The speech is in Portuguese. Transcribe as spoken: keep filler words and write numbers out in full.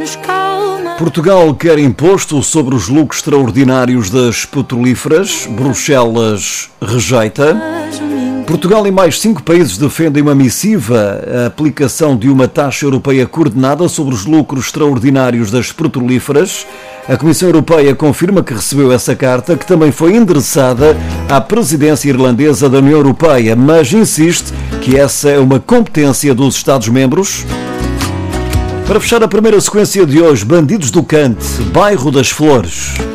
calma. Portugal quer imposto sobre os lucros extraordinários das petrolíferas. Bruxelas rejeita. Portugal e mais cinco países defendem uma missiva a aplicação de uma taxa europeia coordenada sobre os lucros extraordinários das petrolíferas. A Comissão Europeia confirma que recebeu essa carta, que também foi endereçada à presidência irlandesa da União Europeia, mas insiste que essa é uma competência dos Estados-membros. Para fechar a primeira sequência de hoje, Bandidos do Cante, Bairro das Flores.